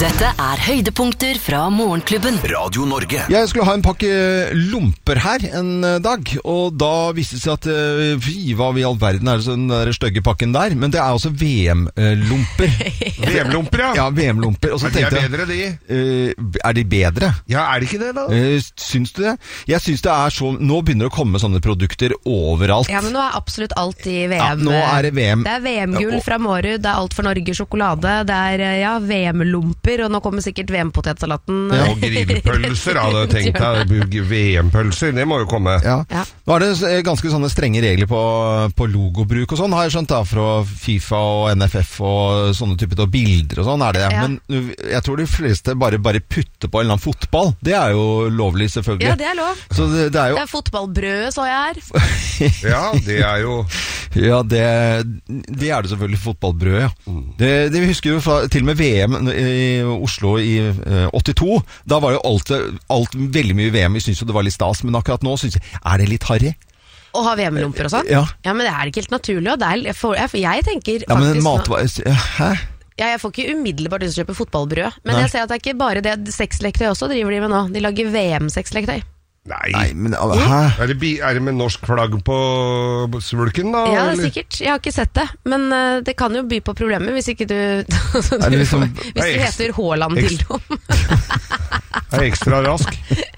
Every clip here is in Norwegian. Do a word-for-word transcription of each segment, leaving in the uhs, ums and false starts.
Dette er høydepunkter fra Morgenklubben. Radio Norge. Jeg skulle ha en pakke lomper her en dag, og da viste det seg at uh, fy, hva i all verden er det sånn der stygge pakken der? Men det er også V M-lomper. V M-lomper, ja. Ja, V M-lomper. Og så er de tenkte er bedre, de? jeg, uh, er de bedre? Ja, er det ikke det da? Uh, syns du det? Jeg syns det er så, nå begynner det å komme sånne produkter overalt. Ja, men nå er absolutt alt i V M. Ja, nå er det V M. Det er V M-gull fra Mårud, det er alt for Norge sjokolade, det er ja, V M-lomper, og nå kommer sikkert V M-potetsalaten. Ja, og grillpølser, hadde jeg tenkt deg. V M-pølser, det må jo komme. Ja. Ja. Nå er det ganske sånne strenge regler på, på logobruk og sånn, har jeg skjønt da, fra FIFA og N F F og sånne typer og bilder og sånn er det. Ja. Men jeg tror de fleste bare, bare putter på en eller annen fotball. Det er jo lovlig, selvfølgelig. Ja, det er lov. Så det, det er jo... Det er fotballbrødet, så jeg her. Ja, det er jo... Ja, det, det er det selvfølgelig, fotballbrød, ja. Det, det vi husker jo fra, til og med V M i Oslo i uh, åttito, da var jo alt, alt veldig mye V M, vi synes jo det var litt stas, men akkurat nå synes jeg, er det litt harry? Å ha V M-lomper og sånn? Ja. Ja, men det er ikke helt naturlig, og det er, for, jeg, jeg tenker Ja, men faktisk... matvarer... Hæ? Ja, jeg får ikke umiddelbart lyst til å kjøpe fotballbrød, men Nei. jeg ser at det er ikke bare det, sexleketøy også driver de med nå. De lager V M-sexleketøy. Nei, Nei, men hæ? er det, bi- er det med norsk flagg på svulken da? Ja, det er eller? sikkert. Jeg har ikke sett det, men uh, det kan jo by på problemer hvis ikke du, du det liksom- hvis du heter Haaland-dildo. Er ekstra rask.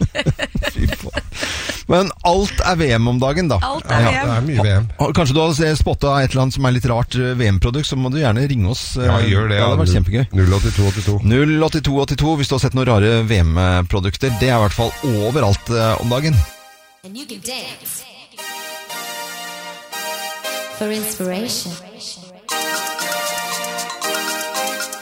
Men alt er V M om dagen da. Alt er Ja, V M. det er mye V M. Og kanskje du har spottet et eller annet som er litt rart uh, V M-produkt, så må du gjerne ringe oss. Ja, gjør det. Ja, det har vært kjempegøy. null åtte to åtte to. null åtte to åtte to hvis du har sett noen rare V M-produkter. Det er i hvert fall overalt uh, om dagen. And you can dance for inspiration.